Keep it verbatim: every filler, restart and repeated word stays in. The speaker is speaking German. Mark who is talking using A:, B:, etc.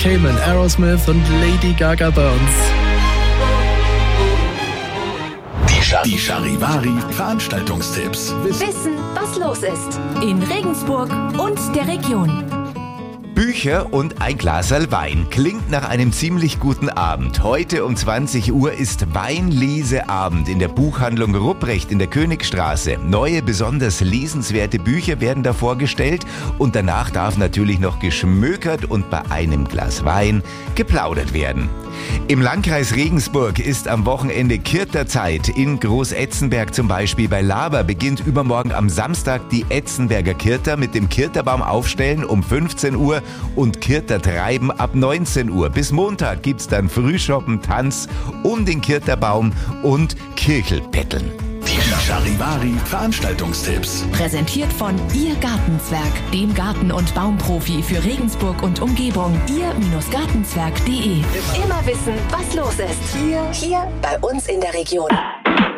A: Cayman, Aerosmith und Lady Gaga bei uns.
B: Die, Char die Charivari Veranstaltungstipps.
C: Wissen, was los ist.
D: In Regensburg und der Region.
E: Bücher und ein Glaserl Wein klingt nach einem ziemlich guten Abend. Heute um zwanzig Uhr ist Weinleseabend in der Buchhandlung Rupprecht in der Königstraße. Neue, besonders lesenswerte Bücher werden da vorgestellt und danach darf natürlich noch geschmökert und bei einem Glas Wein geplaudert werden. Im Landkreis Regensburg ist am Wochenende Kirterzeit. In Großetzenberg zum Beispiel bei Laber beginnt übermorgen am Samstag die Etzenberger Kirter mit dem Kirterbaum aufstellen um fünfzehn Uhr und Kirtertreiben ab neunzehn Uhr. Bis Montag gibt's dann Frühschoppen, Tanz um den Kirterbaum und Kirchelpetteln.
B: Die Charivari Veranstaltungstipps.
D: Präsentiert von Ihr Gartenzwerg, dem Garten- und Baumprofi für Regensburg und Umgebung. Ihr-Gartenzwerg punkt de.
C: Immer wissen, was los ist. Hier, hier bei uns in der Region.